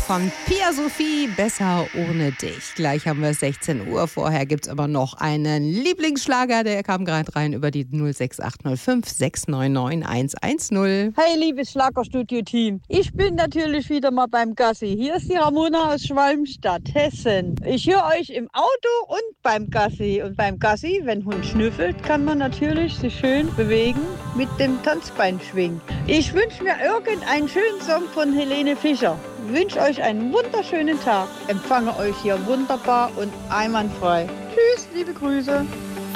von Pia Sophie, Besser ohne dich. Gleich haben wir 16 Uhr. Vorher gibt es aber noch einen Lieblingsschlager, der kam gerade rein über die 06805 699 110. Hey, liebes Schlagerstudio-Team. Ich bin natürlich wieder mal beim Gassi. Hier ist die Ramona aus Schwalmstadt, Hessen. Ich höre euch im Auto und beim Gassi. Und beim Gassi, wenn Hund schnüffelt, kann man natürlich sich schön bewegen mit dem Tanzbein schwingen. Ich wünsche mir irgendeinen schönen Song von Helene Fischer. Ich wünsche euch einen wunderschönen Tag. Empfange euch hier wunderbar und einwandfrei. Tschüss, liebe Grüße.